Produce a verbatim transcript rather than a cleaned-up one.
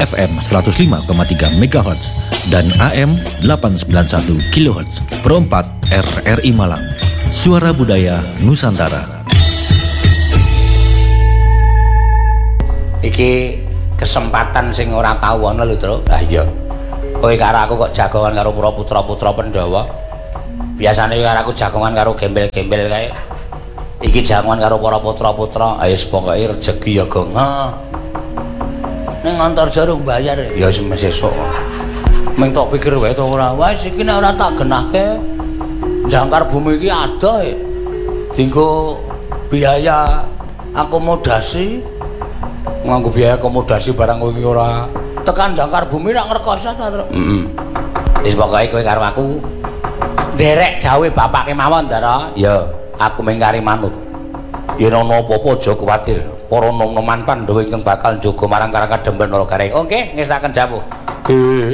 F M seratus lima koma tiga megahertz dan A M delapan sembilan satu kilohertz. Perempat R R I Malang, Suara Budaya Nusantara. Iki kesempatan sing ora tau ana lho, Tru. Ah iya. Kowe karo aku kok jagongan karo putra-putra Pandhawa. Biasane karo aku jagongan karo gembel-gembel kae. Iki jagongan karo para putra-putra. Ayo pokoke rejeki ya, Gong. Ning antar jarung bayar ya wis sesuk. Meng tok pikir wae to ora. Wis iki nek ora tak genahke jangkar bumi iki adoh. Dinggo biaya akomodasi. Nganggo biaya akomodasi barang kowe iki ora tekan jangkar bumi nak ngrekoso ta, Tru? Heeh. Wis pokoke kowe karo aku nderek dawuhe bapake mawon, Ndara. Ya, aku mengkari manut. Yen ana apa-apa aja kuwatir. Para nom-noman Pandhawa ingkang bakal njaga marang Karangkademben Nalagare. Oke, ngestaken dawuh.